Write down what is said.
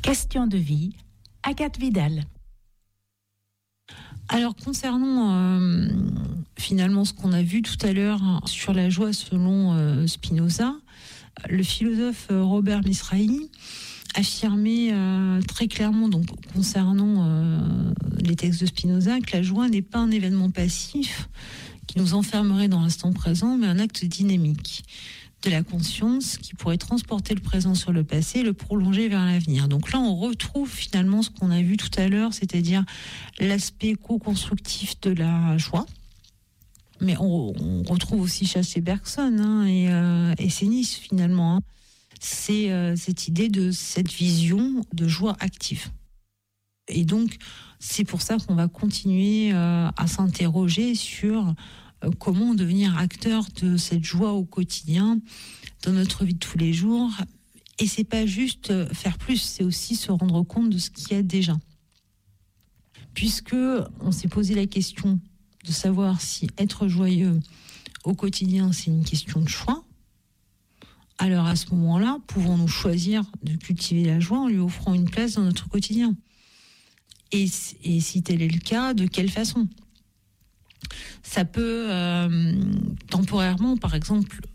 Question de vie, Agathe Vidal. Alors concernant finalement ce qu'on a vu tout à l'heure sur la joie selon Spinoza, le philosophe Robert Mizrahi affirmait très clairement, donc concernant les textes de Spinoza, que la joie n'est pas un événement passif qui nous enfermerait dans l'instant présent, mais un acte dynamique de la conscience qui pourrait transporter le présent sur le passé et le prolonger vers l'avenir. Donc là, on retrouve finalement ce qu'on a vu tout à l'heure, c'est-à-dire l'aspect co-constructif de la joie. Mais on retrouve aussi chez Bergson et Sénis finalement. C'est cette idée de cette vision de joie active. Et donc, c'est pour ça qu'on va continuer à s'interroger sur comment devenir acteur de cette joie au quotidien, dans notre vie de tous les jours. Et c'est pas juste faire plus, c'est aussi se rendre compte de ce qu'il y a déjà. Puisque on s'est posé la question de savoir si être joyeux au quotidien, c'est une question de choix. Alors à ce moment-là, pouvons-nous choisir de cultiver la joie en lui offrant une place dans notre quotidien ? Et si tel est le cas, de quelle façon ? Ça peut temporairement, par exemple,